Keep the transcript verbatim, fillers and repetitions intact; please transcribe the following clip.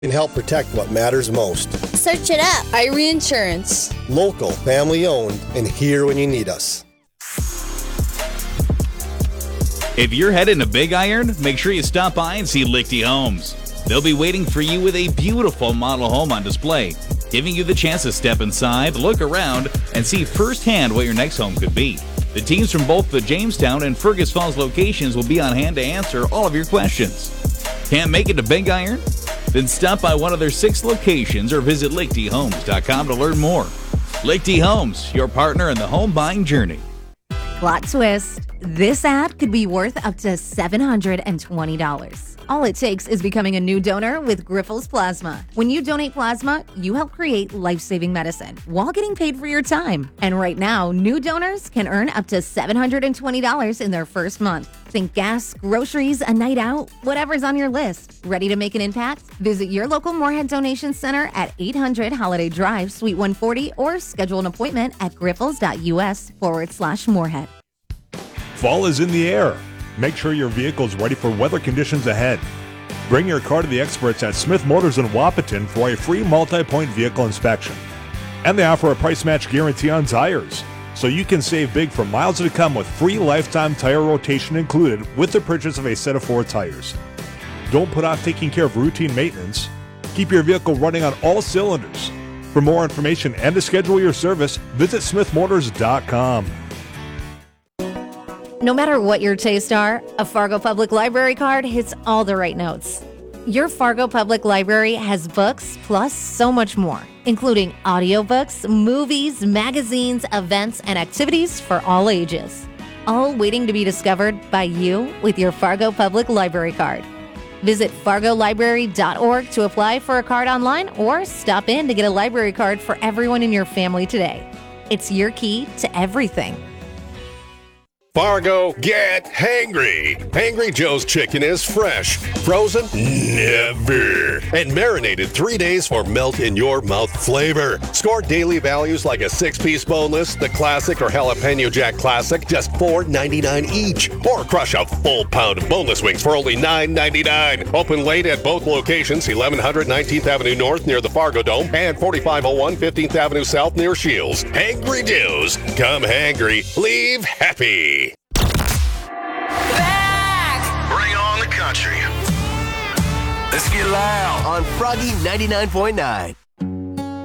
Can help protect what matters most. Search it up. Irie Insurance. Local, family owned, and here when you need us. If you're heading to Big Iron, make sure you stop by and see Lichty Homes. They'll be waiting for you with a beautiful model home on display, giving you the chance to step inside, look around, and see firsthand what your next home could be. The teams from both the Jamestown and Fergus Falls locations will be on hand to answer all of your questions. Can't make it to Big Iron? Then stop by one of their six locations or visit lichty homes dot com to learn more. Lichty Homes, your partner in the home buying journey. Plot twist. This ad could be worth up to seven hundred twenty dollars. All it takes is becoming a new donor with Grifols Plasma. When you donate plasma, you help create life-saving medicine while getting paid for your time. And right now, new donors can earn up to seven hundred twenty dollars in their first month. Think gas, groceries, a night out, whatever's on your list. Ready to make an impact? Visit your local Moorhead Donation Center at eight hundred Holiday Drive, Suite one forty, or schedule an appointment at grifols.us forward slash Moorhead. Fall is in the air. Make sure your vehicle is ready for weather conditions ahead. Bring your car to the experts at Smith Motors in Wahpeton for a free multi-point vehicle inspection. And they offer a price match guarantee on tires, so you can save big for miles to come with free lifetime tire rotation included with the purchase of a set of four tires. Don't put off taking care of routine maintenance. Keep your vehicle running on all cylinders. For more information and to schedule your service, visit smith motors dot com. No matter what your tastes are, a Fargo Public Library card hits all the right notes. Your Fargo Public Library has books plus so much more, including audiobooks, movies, magazines, events, and activities for all ages. All waiting to be discovered by you with your Fargo Public Library card. Visit fargo library dot org to apply for a card online or stop in to get a library card for everyone in your family today. It's your key to everything. Fargo, get hangry. Hangry Joe's chicken is fresh, frozen, never, and marinated three days for melt-in-your-mouth flavor. Score daily values like a six-piece boneless, the classic, or jalapeno jack classic, just four ninety-nine each. Or crush a full pound of boneless wings for only nine ninety-nine. Open late at both locations, eleven hundred nineteenth Avenue North near the Fargo Dome and forty-five oh one fifteenth Avenue South near Shields. Hangry Joe's. Come hangry, leave happy. Bring on the country. Let's get loud on Froggy ninety-nine point nine.